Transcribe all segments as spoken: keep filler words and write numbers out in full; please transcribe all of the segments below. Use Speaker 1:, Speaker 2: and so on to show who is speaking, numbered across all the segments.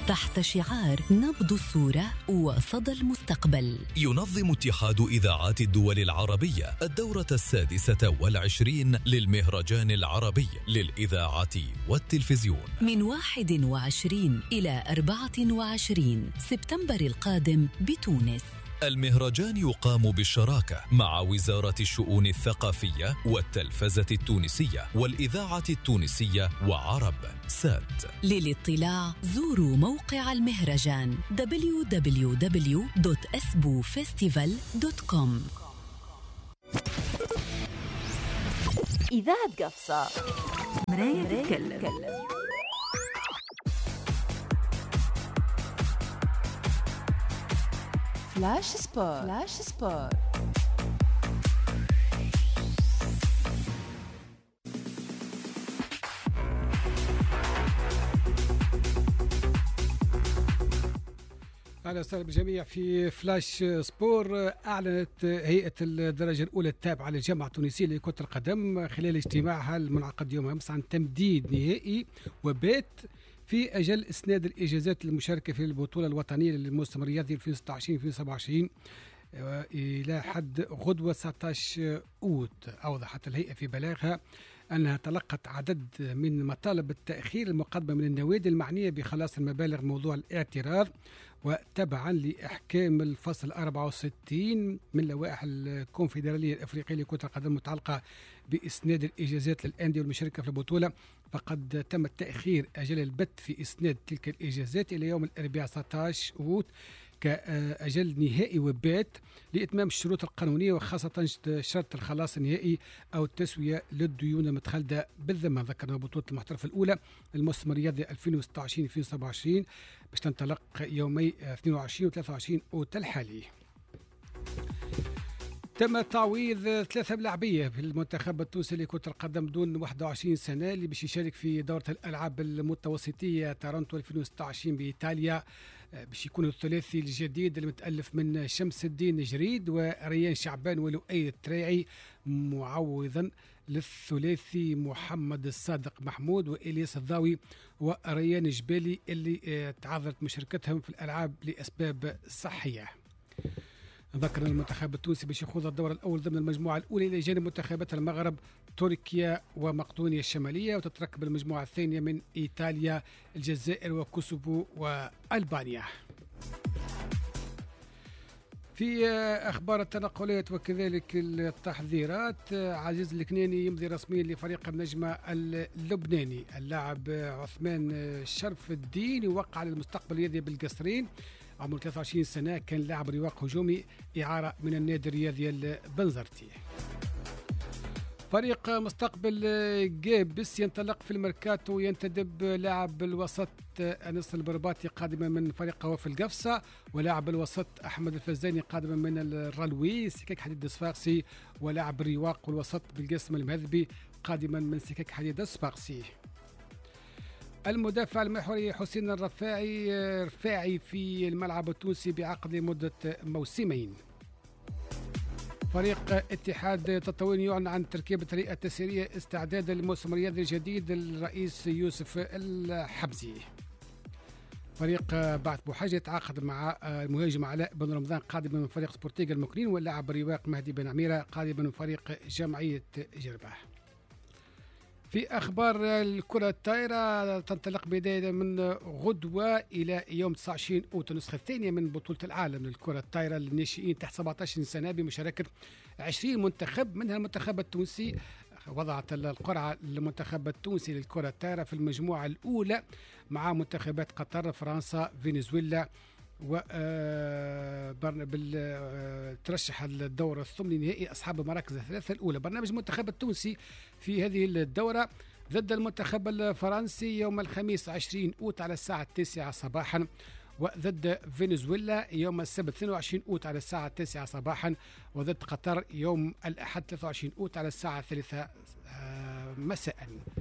Speaker 1: تحت شعار نبض الصورة وصدى المستقبل.
Speaker 2: ينظم اتحاد إذاعات الدول العربية الدورة السادسة والعشرين للمهرجان العربي للإذاعة والتلفزيون
Speaker 1: من واحد وعشرين إلى أربعة وعشرين سبتمبر القادم بتونس.
Speaker 2: المهرجان يقام بالشراكة مع وزارة الشؤون الثقافية والتلفزة التونسية والإذاعة التونسية وعرب سات.
Speaker 1: للاطلاع زوروا موقع المهرجان دبليو دبليو دبليو دوت اسبو فيستيفال دوت كوم.
Speaker 3: إذاعة قفصة، مراية تتكلم. فلاش سبور. فلاش سبور.
Speaker 4: أهلا وسهلا بالجميع في فلاش سبور. أعلنت هيئة الدرجة الأولى التابعة للجامعة التونسية لكرة القدم خلال اجتماعها المنعقد يوم أمس عن تمديد نهائي وبات في أجل إسناد الإجازات للمشاركة في البطولة الوطنية للموسم الرياضي ألفين وستة وعشرين ألفين وسبعة وعشرين إلى حد غدوة تسعة عشر أوت. أوضحت الهيئة في بلاغها أنها تلقت عدد من مطالب التأخير المقدمة من النوادي المعنية بخلاص المبالغ موضوع الاعتراض، وتبعا لإحكام الفصل أربعة وستين من لوائح الكونفدرالية الأفريقية لكرة القدم المتعلقة بإسناد الإجازات للأندية والمشاركة في البطولة، فقد تم تأخير أجل البت في إسناد تلك الإجازات إلى يوم الأربعاء تسعة عشر أوت كأجل نهائي وبات لإتمام الشروط القانونية، وخاصة شرط الخلاص النهائي أو التسوية للديون المتخلدة بالذمة. ذكرنا بطولة المحترف الأولى الموسم الرياضي ألفين وستة وعشرين ألفين وسبعة وعشرين باش تنطلق يومي اثنين وعشرين و ثلاثة وعشرين أوت الحالي. تم تعويض ثلاثة لاعبية في المنتخب التونسي لكرة القدم دون واحد وعشرين سنة اللي باش يشارك في دورة الألعاب المتوسطية تورنتو ألفين وستة وعشرين بإيطاليا، باش يكون الثلاثي الجديد المتألف من شمس الدين جريد وريان شعبان ولؤي التراعي، معوضا للثلاثي محمد الصادق محمود وإلياس الضاوي وريان جبالي اللي تعذرت مشاركتهم في الألعاب لأسباب صحية. ذكر المنتخب التونسي باش يخوض الدور الأول ضمن المجموعة الأولى إلى جانب منتخبات المغرب تركيا ومقدونيا الشمالية، وتتركب المجموعة الثانية من إيطاليا الجزائر وكوسوفو وألبانيا. في أخبار التنقلات وكذلك التحذيرات، عزيز الكناني يمضي رسميا لفريق النجمة اللبناني. اللاعب عثمان شرف الدين يوقع على المستقبل الرياضي بالقصرين، عمره ثلاثة وعشرين سنة، كان لاعب رواق هجومي إعارة من النادي الرياضي البنزرتي. فريق مستقبل جيبس ينطلق في الميركاتو، ينتدب لاعب الوسط أنس البرباطي قادما من فريق هوف القفصة، ولاعب الوسط أحمد الفزاني قادما من الرلوي سكك حديد الصفاقسي، ولاعب الرواق والوسط بالقسم المهذبي قادما من سكك حديد الصفاقسي. المدافع المحوري حسين الرفاعي رفاعي في الملعب التونسي بعقد لمدة موسمين. فريق اتحاد تطوين يعلن عن تركيبة الهيئة التسييرية استعدادا للموسم الرياضي الجديد الرئيس يوسف الحمزي. فريق بعث بوحاجة يتعاقد مع المهاجم علاء بن رمضان قادما من فريق سبورتيغ المكرين، واللاعب رواق مهدي بن عميرة قادما من فريق جمعية جرباح. في أخبار الكرة الطائرة، تنطلق بداية من غدوة إلى يوم تسعة وعشرين أوت النسخة الثانية من بطولة العالم للكرة الطائرة للناشئين تحت سبعة عشر سنة بمشاركة عشرين منتخب، منها المنتخب التونسي. وضعت القرعة للمنتخب التونسي للكرة الطائرة في المجموعة الأولى مع منتخبات قطر، فرنسا، فنزويلا، و ترشح الدورة الثمن النهائي أصحاب المراكز الثلاثة الأولى. برنامج المنتخب التونسي في هذه الدورة ضد المنتخب الفرنسي يوم الخميس عشرين أوت على الساعة التاسعة صباحا، وضد فنزويلا يوم السبت اثنين وعشرين أوت على الساعة التاسعة صباحا، وضد قطر يوم الأحد ثلاثة وعشرين أوت على الساعة الثالثة مساء.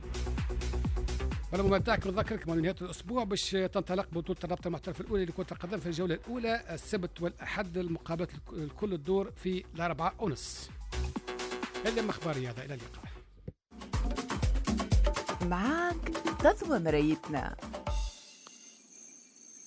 Speaker 4: ولما نتذكر نذكرك من نهاية الأسبوع باش تنطلق بطولة الرابطة المحترفة الأولى لكرة القدم في الجولة الأولى السبت والأحد، المقابلات الكل الدور في الأربعة ونص. هذا أخبار رياضة، إلى اللقاء.
Speaker 3: معاك غزوة مرايتنا.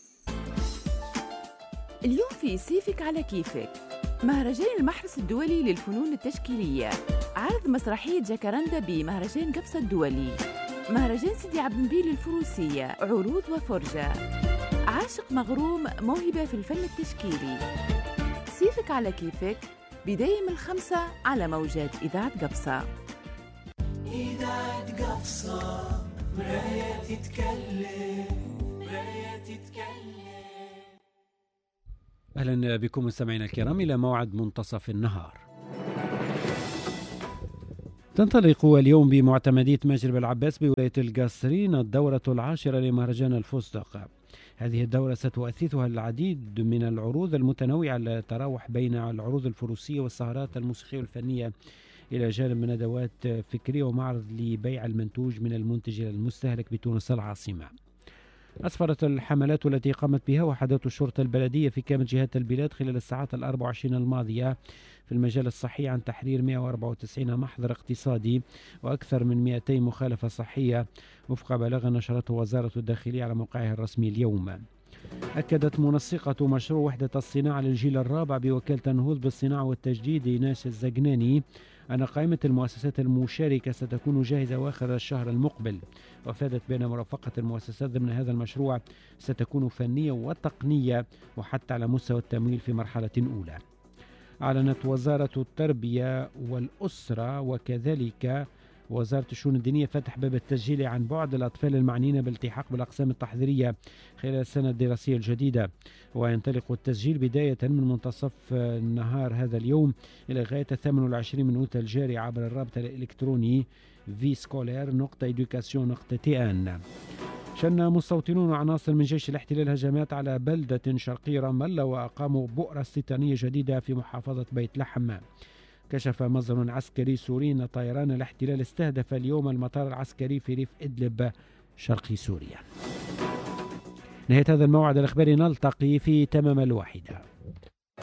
Speaker 3: اليوم في سيفك على كيفك، مهرجان المحرس الدولي للفنون التشكيلية، عرض مسرحية جاكارندا بمهرجان قفصة الدولي، مهرجان سيدي عبد النبيل الفروسية، عروض وفرجة، عاشق مغروم موهبة في الفن التشكيلي. سيفك على كيفك بداية من الخمسة على موجات إذاعة قفصة.
Speaker 5: إذاعة قفصة مراية تتكلم، مراية تتكلم.
Speaker 6: أهلا بكم مستمعينا الكرام إلى موعد منتصف النهار. تنطلق اليوم بمعتمدية مجرب العباس بولاية القصرين الدورة العاشرة لمهرجان الفستق. هذه الدورة ستؤسسها العديد من العروض المتنوعة التي تتراوح بين العروض الفروسية والسهرات الموسيقية والفنية إلى جانب من ندوات فكرية ومعرض لبيع المنتوج من المنتج إلى المستهلك بتونس العاصمة. أسفرت الحملات التي قامت بها وحدات الشرطة البلدية في كامل جهات البلاد خلال الساعات الأربع وعشرين الماضية في المجال الصحي عن تحرير مئة وأربعة وتسعين محضر اقتصادي وأكثر من مئتين مخالفة صحية وفق بلاغ نشرته وزارة الداخلية على موقعها الرسمي اليوم. أكدت منسقة مشروع وحدة الصناعة للجيل الرابع بوكالة النهوض بالصناعة والتجديد ناس الزقناني أن قائمة المؤسسات المشاركة ستكون جاهزة آخر الشهر المقبل، وأفادت بأن مرافقة المؤسسات ضمن هذا المشروع ستكون فنية وتقنية وحتى على مستوى التمويل في مرحلة أولى. أعلنت وزارة التربية والأسرة وكذلك وزارة الشؤون الدينية فتح باب التسجيل عن بعد الأطفال المعنيين بالالتحاق بالأقسام التحضيرية خلال السنة الدراسية الجديدة، وينطلق التسجيل بداية من منتصف النهار هذا اليوم إلى غاية الثامن والعشرين من أوت الجاري عبر الرابط الإلكتروني في سكولير نقطة إدوكاسيون نقطة تي أن. شن مستوطنون وعناصر من جيش الاحتلال هجمات على بلدة شرقي رام الله وأقاموا بؤرة استيطانية جديدة في محافظة بيت لحم. كشف مصدر عسكري سوري أن طيران الاحتلال استهدف اليوم المطار العسكري في ريف إدلب شرقي سوريا. نهاية هذا الموعد الإخباري، نلتقي في تمام الواحدة.